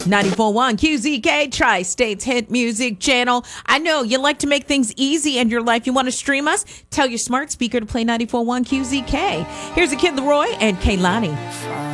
94.1 QZK, Tri-States Hit Music Channel. I know you like to make things easy in your life. You want to stream us? Tell your smart speaker to play 94.1 QZK. Here's a Kid Leroy and Kaylani.